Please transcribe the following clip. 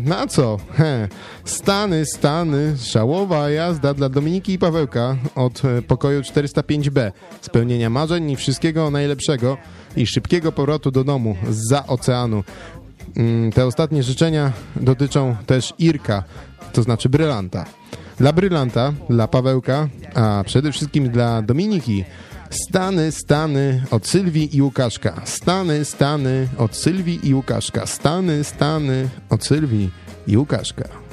Na co? Stany, szałowa jazda dla Dominiki i Pawełka od pokoju 405B. Spełnienia marzeń i wszystkiego najlepszego i szybkiego powrotu do domu zza oceanu. Te ostatnie życzenia dotyczą też Irka, to znaczy Brylanta. Dla Brylanta, dla Pawełka, a przede wszystkim dla Dominiki. Stany od Sylwii i Łukaszka. Stany od Sylwii i Łukaszka. Stany od Sylwii i Łukaszka.